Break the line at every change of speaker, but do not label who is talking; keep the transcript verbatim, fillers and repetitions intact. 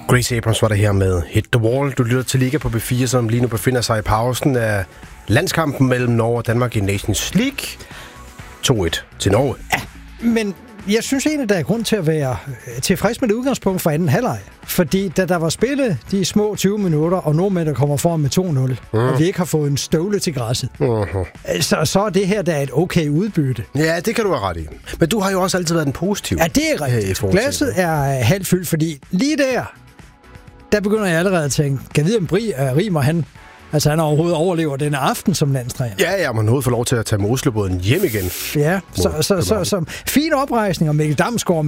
Grace Abrams var der her med Hit the Wall. Du lytter til Liga på B fire, som lige nu befinder sig i pausen af landskampen mellem Norge og Danmark i Nations League. to et til Norge.
Ja, men jeg synes egentlig, der er grund til at være tilfreds med det udgangspunkt for anden halvleg. Fordi da der var spillet de små tyve minutter, og nordmænd kommer foran med to nul, mm. og vi ikke har fået en støvle til græsset, uh-huh. så, så er det her da et okay udbytte.
Ja, det kan du have ret i. Men du har jo også altid været den positive.
Ja, det er rigtigt. Glasset er halvt fyldt, fordi lige der, der begynder jeg allerede at tænke, kan jeg vide, om Bri, uh, Rimer, han, altså han overhovedet overlever denne aften som landstræner?
Ja, ja, man overhovedet får lov til at tage Moslebåden hjem igen.
Ja, så, så, så, så, så fin oprejsning, og Mikkel Damsgaard